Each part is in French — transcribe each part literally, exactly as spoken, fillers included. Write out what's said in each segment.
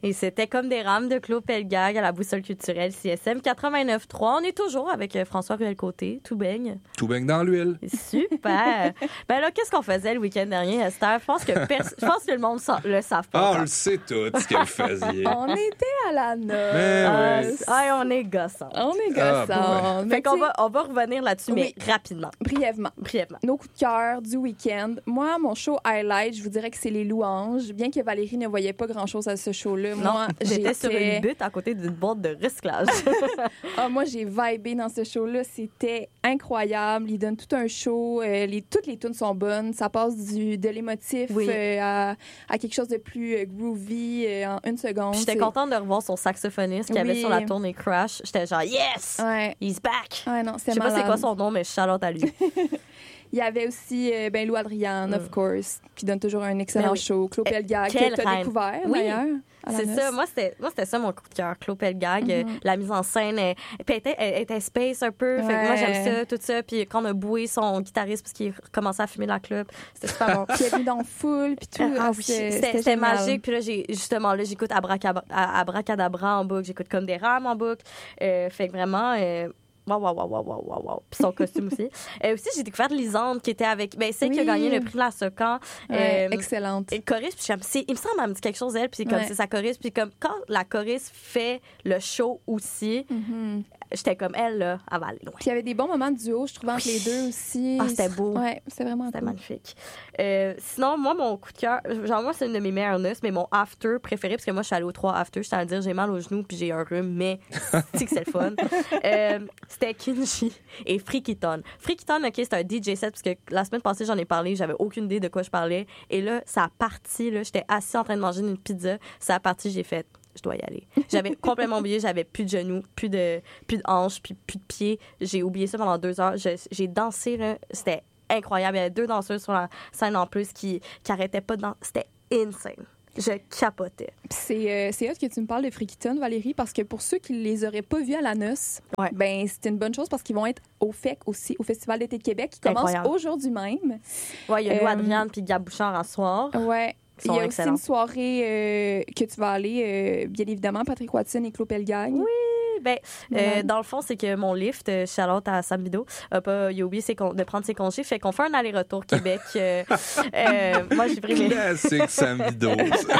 Et c'était Comme des rames de Claude Pelgag à la Boussole culturelle C S M quatre-vingt-neuf trois. On est toujours avec euh, François Ruel-Côté. Tout baigne. Tout baigne dans l'huile. Super. Ben là, qu'est-ce qu'on faisait le week-end dernier, Esther? Je pense que, pers- je pense que le monde sa- le savent pas. Ah, encore. on le sait tout, ce que vous faisiez. On était à la noce. Mais Ah, oui. ah, on est gossants. On est Ah, gossants. Fait Mais qu'on tu sais, va, on va revenir là-dessus, mais Oui. rapidement. brièvement. Brièvement. Nos coups de cœur du week-end. Moi, mon show highlight, je vous dirais que c'est les louanges. Bien que Valérie ne voyait pas grand-chose à ce show-là, Non, moi, j'étais sur j'étais- une butte à côté d'une boîte de recyclage. Ah, moi, j'ai vibé dans ce show-là. C'était incroyable. Ils donnent tout un show. Euh, les, toutes les tunes sont bonnes. Ça passe du, de l'émotif Oui. euh, à, à quelque chose de plus euh, groovy euh, en une seconde. J'étais C'est- contente de revoir son saxophoniste qui avait Oui. sur la tournée Crash. J'étais genre, yes! Ouais. He's back! Ouais, non, Je c'est sais pas c'est malade. quoi son nom, mais je chalote à lui. Il y avait aussi euh, ben, Lou Adrian, of Mm. course, qui donne toujours un excellent Ben oui. show. Claude Eh, Pelgag, quelle que tu as reine. découvert, Oui. d'ailleurs. à la C'est noce. ça. Moi, c'était, moi, c'était ça mon coup de cœur. Claude Pelgag, euh, Mhm. la mise en scène, elle, puis elle était, elle était space un peu. Fait que moi, Ouais. j'aime ça, tout ça. Puis quand on a boué son guitariste parce qu'il commençait à fumer dans la club, c'était super bon. Puis il y avait dans full, puis tout. Ah Ah, oui, c'était- c'était, c'était génial. magique. Puis là, j'ai, justement, là, j'écoute Abracab- à- Abracadabra en boucle, j'écoute Comme des rames en boucle. Euh, fait que vraiment, euh, waouh, waouh, waouh, waouh, waouh, waouh, waouh. Puis son costume aussi. Euh, aussi, j'ai découvert Lisande qui était avec, ben, celle qui a Oui. gagné le prix de la Socan. Ouais, Euh, excellente. Et choriste, puis je suis comme, c'est- il me semble qu'elle me dit quelque chose, elle, puis comme Ouais. c'est sa choriste, puis comme quand la choriste fait le show aussi, Mhm. j'étais comme elle, là, elle va aller loin. Puis il y avait des bons moments de duo, je trouvais, entre les deux aussi. Ah, c'était beau. Ouais, c'était vraiment C'était cool. magnifique. Euh, sinon, moi, mon coup de cœur, genre, moi, c'est une de mes meilleures noces, mais mon after préféré, parce que moi, je suis allée aux trois after, je t'allais dire, j'ai mal aux genoux, puis j'ai un rhume, mais c'est que c'est le fun. Euh, c'était Kinji et Frikiton. Frikiton, OK, c'est un D J set, parce que la semaine passée, j'en ai parlé, j'avais aucune idée de quoi je parlais. Et là, ça a parti, là, j'étais assise en train de manger une pizza, ça a parti, j'ai fait, je dois y aller. J'avais complètement oublié, j'avais plus de genoux, plus de, plus de hanches, puis plus de pieds. J'ai oublié ça pendant deux heures. Je- j'ai dansé, là, c'était incroyable. Il y avait deux danseuses sur la scène en plus qui, qui arrêtaient pas de danser. C'était insane. Je capotais. Puis c'est euh, c'est hot que tu me parles de Frikiton, Valérie, parce que pour ceux qui ne les auraient pas vus à la noce, Ouais. ben c'est une bonne chose parce qu'ils vont être au F E C aussi, au Festival d'été de Québec, qui commence Incroyable. aujourd'hui même. Ouais, il y a Lou Euh, Adriane puis Gab Bouchard en soir. Ouais. Ils Il sont y a excellents. aussi une soirée euh, que tu vas aller, euh, bien évidemment, Patrick Watson et Claude Pelgag. Oui. Ben, euh, Malade. dans le fond, c'est que mon lift, euh, Charlotte à Sam Bido, a pas, il a oublié ses con- de prendre ses congés. Fait qu'on fait un aller-retour Québec. euh, euh, moi, j'ai pris mes... Classique Sam Bido.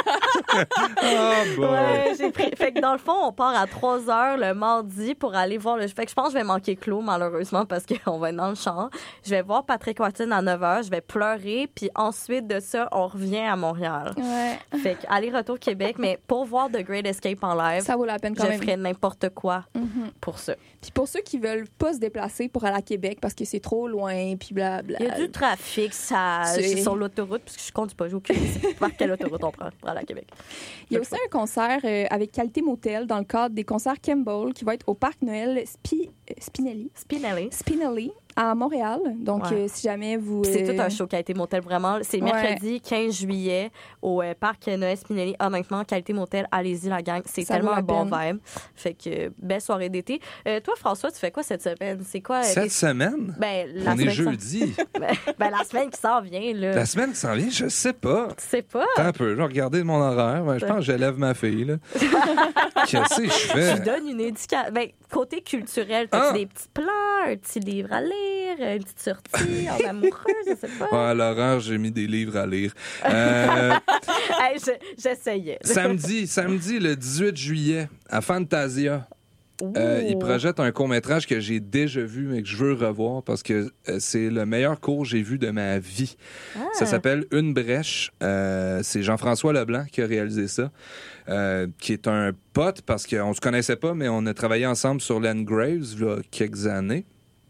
Ah, bon. Ouais, j'ai pris. Fait que dans le fond, on part à trois heures le mardi pour aller voir le. Fait que je pense que je vais manquer Claude, malheureusement, parce qu'on va être dans le champ. Je vais voir Patrick Watson à neuf heures, je vais pleurer, puis ensuite de ça, on revient à Montréal. Ouais. Fait que aller-retour Québec, mais pour voir The Great Escape en live, Ça vaut la peine je quand même. ferais n'importe quoi Mhm. pour ça. Puis pour ceux qui veulent pas se déplacer pour aller à Québec parce que c'est trop loin, puis blabla. Il y a du trafic, ça, C'est- je suis sur l'autoroute, parce que je conduis pas, j'ai aucune idée par quelle autoroute on prend pour aller à Québec. Il y a aussi un concert euh, avec Qualité Motel dans le cadre des concerts Campbell qui va être au Parc Noël Spi- euh, Spinelli. Spinelli. Spinelli à Montréal. Donc, Ouais. euh, si jamais vous... Puis c'est euh, tout un show Qualité Motel, vraiment. C'est Ouais. mercredi quinze juillet au euh, Parc Noël Spinelli. Honnêtement, Qualité Motel, allez-y la gang. C'est Ça tellement vaut la un bon peine. vibe. Fait que euh, belle soirée d'été. Euh, toi, François, tu fais quoi cette semaine? C'est quoi? euh, Cette tes- semaine? Ben, la On est semaine qui s'en- jeudi. Ben, ben, la semaine qui s'en vient, là. La semaine qui s'en vient, je sais pas. Tu sais pas? Attends un peu, je vais regarder mon horaire. Ben, je pense que j'élève ma fille. Là. Qu'est-ce que je Je fais? donne une éducation. Ben, côté culturel, t'as Ah! des petits plans, un petit livre à lire, une petite sortie en amoureux, je sais pas. Ouais, à l'horaire, j'ai mis des livres à lire. Euh, Hey, je- j'essayais. samedi, samedi, le dix-huit juillet, à Fantasia. Euh, Ouh. il projette un court-métrage que j'ai déjà vu, mais que je veux revoir parce que euh, c'est le meilleur court que j'ai vu de ma vie. Ah. Ça s'appelle Une brèche. Euh, c'est Jean-François Leblanc qui a réalisé ça, euh, qui est un pote parce qu'on se connaissait pas, mais on a travaillé ensemble sur Len Graves il y a quelques années.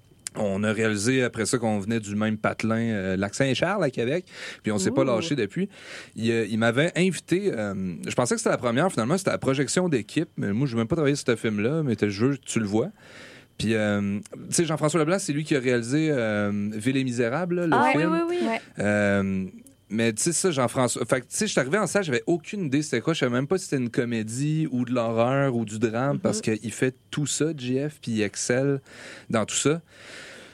On a réalisé après ça qu'on venait du même patelin, euh, Lac-Saint-Charles à Québec, puis on s'est pas Ouh. lâché depuis. Il, euh, il m'avait invité, euh, je pensais que c'était la première, finalement c'était la projection d'équipe, mais moi je veux même pas travailler sur ce film-là, mais je veux que tu le vois. Puis, euh, tu sais, Jean-François Leblanc, c'est lui qui a réalisé euh, Ville et Misérable, là, le Ah oui, film. oui, oui. Ouais. Euh, mais tu sais, ça, Jean-François. Fait que, tu sais, je suis arrivé en salle, j'avais aucune idée c'était quoi. Je savais même pas si c'était une comédie ou de l'horreur ou du drame Mm-hmm. parce qu'il fait tout ça, J F, puis il excelle dans tout ça.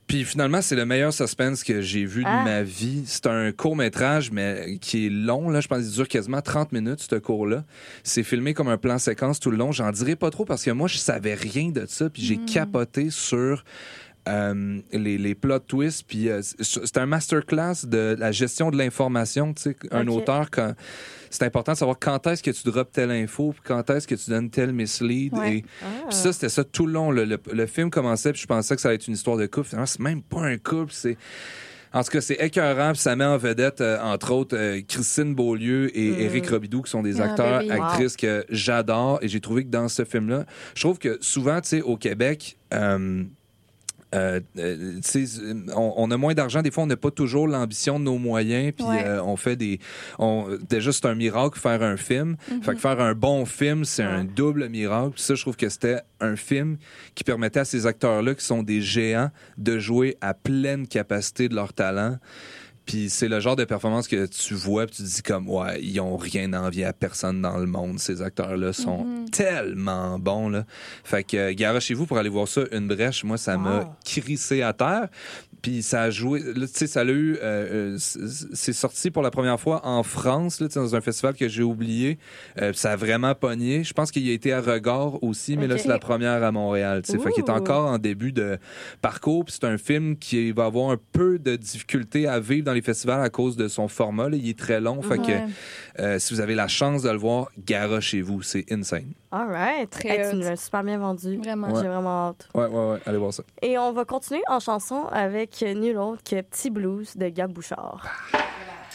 Puis finalement, c'est le meilleur suspense que j'ai vu Ah. de ma vie. C'est un court-métrage, mais qui est long. Là, je pense qu'il dure quasiment trente minutes, ce cours-là. C'est filmé comme un plan séquence tout le long. J'en dirai pas trop parce que moi, je savais rien de ça. Puis j'ai Mm. capoté sur euh, les, les plot twists. Puis euh, c'est un masterclass de la gestion de l'information. Tu sais, un Ok. auteur, quand... c'est important de savoir quand est-ce que tu drops telle info, puis quand est-ce que tu donnes tel mislead. Ouais. Et Ah. puis ça, c'était ça tout le long. Le, le, le film commençait, puis je pensais que ça allait être une histoire de couple. Finalement, c'est même pas un couple. C'est... En tout cas, c'est écœurant, puis ça met en vedette, euh, entre autres, euh, Christine Beaulieu et Mm. Éric Robidoux, qui sont des Ah, acteurs, ben oui. actrices que j'adore. Et j'ai trouvé que dans ce film-là, je trouve que souvent, tu sais, au Québec... Euh, Euh, euh, tu sais, on, on a moins d'argent. Des fois, on n'a pas toujours l'ambition de nos moyens. Puis Ouais. euh, on fait des. On, déjà, c'est un miracle faire un film. Mhm. Fait que faire un bon film, c'est Ouais. un double miracle. Puis ça, je trouve que c'était un film qui permettait à ces acteurs-là, qui sont des géants, de jouer à pleine capacité de leur talent. Puis c'est le genre de performance que tu vois, puis tu te dis comme, ouais, ils ont rien envie à personne dans le monde. Ces acteurs-là sont Mhm. tellement bons, là. Fait que, euh, garochez-vous pour aller voir ça, Une brèche. Moi, ça m'a Wow. crissé à terre. Puis ça a joué, là, tu sais, ça l'a eu, euh, euh, c'est c'est sorti pour la première fois en France, là, tu sais, dans un festival que j'ai oublié. Euh, ça a vraiment pogné. Je pense qu'il a été à Regard aussi, mais là, Ok. c'est la première à Montréal, tu sais. Fait qu'il est Ouh. encore en début de parcours. Puis c'est un film qui va avoir un peu de difficulté à vivre dans les festivals à cause de son format, là. Il est très long. Fait Ouais. que euh, si vous avez la chance de le voir, garochez-vous. C'est insane. All right. Très Hey, tu hot. nous l'as super bien vendu. Vraiment. Ouais. J'ai vraiment hâte. Ouais, ouais, ouais. Allez voir ça. Et on va continuer en chanson avec nul autre que Petit Blues de Gab Bouchard.